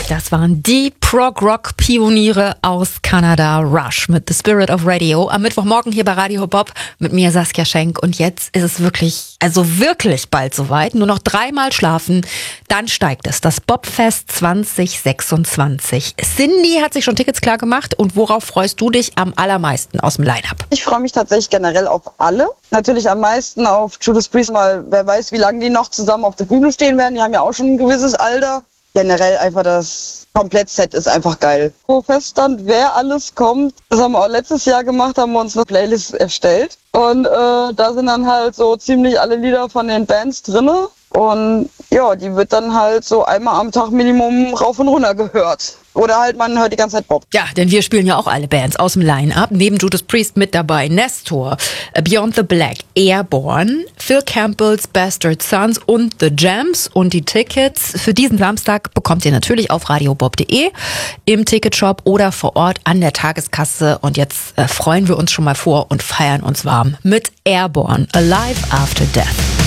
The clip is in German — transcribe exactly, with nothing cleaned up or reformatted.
Das waren die Prog-Rock-Pioniere aus Kanada, Rush, mit The Spirit of Radio. Am Mittwochmorgen hier bei Radio Hip-Hop mit mir, Saskia Schenk. Und jetzt ist es wirklich, also wirklich bald soweit. Nur noch dreimal schlafen, dann steigt es. Das Bobfest zwanzig sechsundzwanzig. Cindy hat sich schon Tickets klar gemacht. Und worauf freust du dich am allermeisten aus dem Line-Up? Ich freue mich tatsächlich generell auf alle. Natürlich am meisten auf Judas Priest, weil wer weiß, wie lange die noch zusammen auf der Bühne stehen werden. Die haben ja auch schon ein gewisses Alter. Generell einfach das Komplettset ist einfach geil. Wo feststand, wer alles kommt, das haben wir auch letztes Jahr gemacht, haben wir uns eine Playlist erstellt. Und äh, da sind dann halt so ziemlich alle Lieder von den Bands drinne. Und ja, die wird dann halt so einmal am Tag Minimum rauf und runter gehört. Oder halt, man hört die ganze Zeit Bob. Ja, denn wir spielen ja auch alle Bands aus dem Line-Up. Neben Judas Priest mit dabei Nestor, Beyond the Black, Airborne, Phil Campbell's Bastard Sons und The Jams. Und die Tickets für diesen Samstag bekommt ihr natürlich auf radiobob punkt de, im Ticketshop oder vor Ort an der Tageskasse. Und jetzt äh, freuen wir uns schon mal vor und feiern uns warm mit Airborne, Alive After Death.